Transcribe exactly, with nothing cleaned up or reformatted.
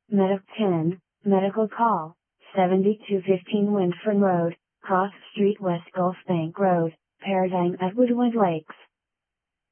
Medic ten, medical call, seventy-two fifteen Windfern Road, Cross Street West Gulf Bank Road, Paradigm at Woodland Lakes.